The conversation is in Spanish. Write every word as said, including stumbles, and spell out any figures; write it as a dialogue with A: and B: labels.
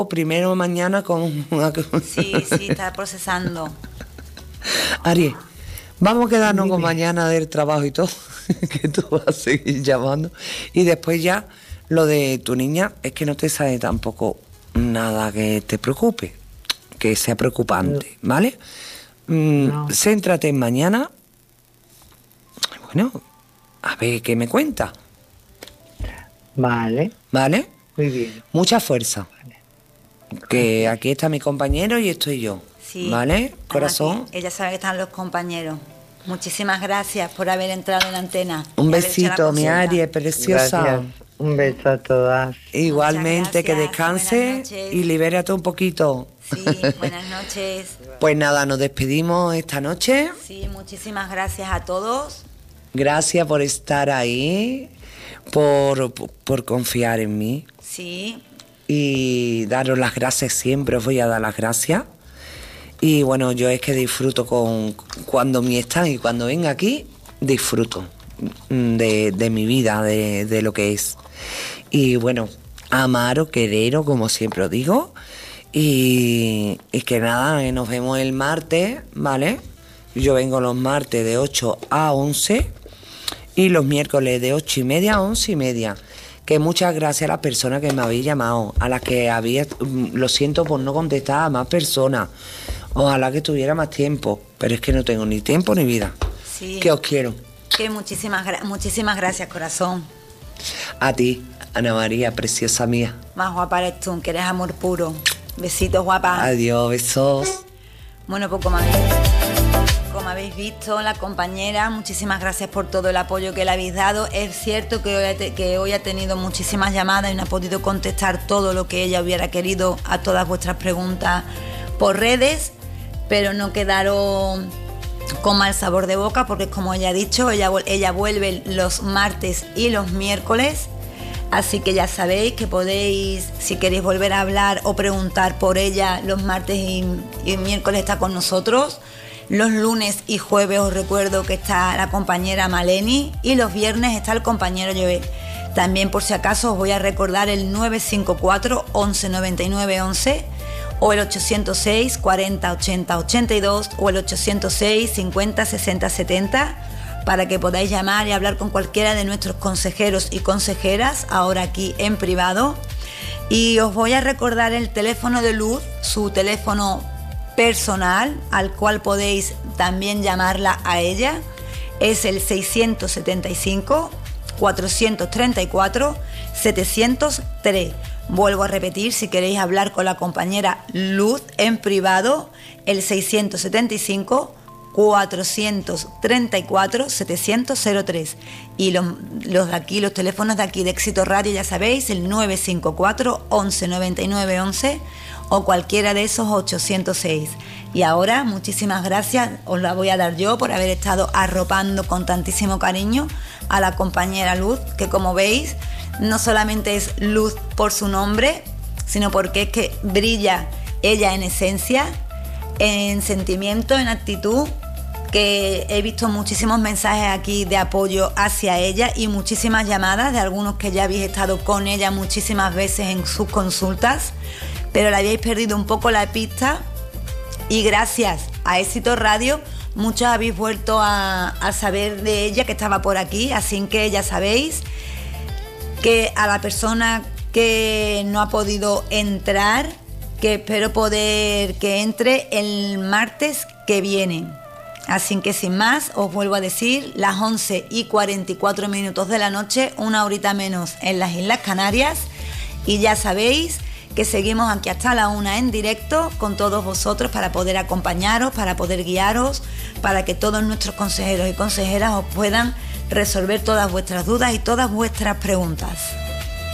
A: primero mañana con...
B: Sí, sí, está procesando.
A: Aries, vamos a quedarnos
C: Dime.
A: con mañana del trabajo y todo, que tú vas a seguir llamando. Y después ya, lo de tu niña, es que no te sale tampoco nada que te preocupe, que sea preocupante, ¿vale? Mm,
C: No.
A: Céntrate en mañana. Bueno, a ver qué me cuenta,
C: Vale,
A: ¿vale?
C: muy bien.
A: Mucha fuerza. Que aquí está mi compañero y estoy yo.
B: Sí.
A: ¿Vale? Corazón.
B: Aquí, ella sabe que están los compañeros. Muchísimas gracias por haber entrado en la antena.
A: Un
B: y haber hecho la
A: besito, mi
B: consulta.
A: Aries, preciosa.
C: Gracias. Un beso a todas.
A: Igualmente,
B: Muchas
A: que
B: gracias,
A: descanse
B: buenas noches.
A: y libérate un poquito.
B: Sí, buenas noches.
A: Pues nada, nos despedimos esta noche.
B: Sí, muchísimas gracias a todos.
A: Gracias por estar ahí, por, por, por confiar en mí
B: Sí,
A: y daros las gracias siempre, os voy a dar las gracias. Y bueno, yo es que disfruto con cuando mi están y cuando venga aquí, disfruto de, de mi vida, de, de lo que es. Y bueno, amaros, quereros, como siempre os digo. Y, y que nada, que nos vemos el martes, ¿vale? Yo vengo los martes de ocho a once y los miércoles de ocho y media a once y media. Que muchas gracias a las personas que me habéis llamado, a las que había, lo siento por no contestar a más personas. Ojalá que tuviera más tiempo, pero es que no tengo ni tiempo ni vida.
B: sí.
A: Que os quiero.
B: Que muchísimas, gra- muchísimas gracias, corazón.
A: A ti, Ana María, preciosa mía.
B: Más guapa eres tú, que eres amor puro. Besitos, guapa.
A: Adiós, besos.
B: Bueno, pues como habéis, como habéis visto, la compañera, muchísimas gracias por todo el apoyo que le habéis dado. Es cierto que hoy, ha te- que hoy ha tenido muchísimas llamadas y no ha podido contestar todo lo que ella hubiera querido a todas vuestras preguntas por redes, pero no quedaron con mal sabor de boca, porque como ella ha dicho, ella, vuel- ella vuelve los martes y los miércoles. Así que ya sabéis que podéis, si queréis volver a hablar o preguntar por ella, los martes y, y miércoles está con nosotros. Los lunes y jueves os recuerdo que está la compañera Maleni y los viernes está el compañero Joel. También, por si acaso, os voy a recordar el nueve cinco cuatro, once noventa y nueve once o el ochocientos seis, cuarenta, ochenta, ochenta y dos o el ochocientos seis, cincuenta, sesenta, setenta, para que podáis llamar y hablar con cualquiera de nuestros consejeros y consejeras, ahora aquí en privado. Y os voy a recordar el teléfono de Luz, su teléfono personal, al cual podéis también llamarla a ella. Es el seiscientos setenta y cinco, cuatrocientos treinta y cuatro, setecientos tres. Vuelvo a repetir, si queréis hablar con la compañera Luz en privado, el seiscientos setenta y cinco, cuatrocientos treinta y cuatro, setecientos tres. Y los, los de aquí, los teléfonos de aquí de Éxito Radio, ya sabéis, el nueve cinco cuatro, once noventa y nueve once o cualquiera de esos ochocientos seis. Y ahora, muchísimas gracias, os la voy a dar yo por haber estado arropando con tantísimo cariño a la compañera Luz, que como veis, no solamente es Luz por su nombre, sino porque es que brilla ella en esencia, en sentimiento, en actitud, que he visto muchísimos mensajes aquí de apoyo hacia ella y muchísimas llamadas de algunos que ya habéis estado con ella muchísimas veces en sus consultas, pero le habéis perdido un poco la pista y gracias a Éxito Radio muchos habéis vuelto a, a saber de ella que estaba por aquí, así que ya sabéis que a la persona que no ha podido entrar, que espero poder que entre el martes que viene. Así que sin más, os vuelvo a decir, las once y cuarenta y cuatro minutos de la noche, una horita menos en las Islas Canarias, y ya sabéis que seguimos aquí hasta la una en directo con todos vosotros para poder acompañaros, para poder guiaros, para que todos nuestros consejeros y consejeras os puedan resolver todas vuestras dudas y todas vuestras preguntas.